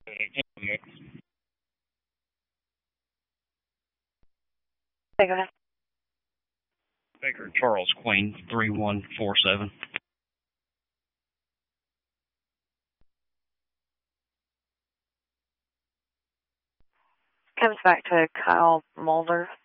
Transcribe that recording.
Okay, go ahead. Baker Charles Queen 3147. Comes back to Kyle Mulder.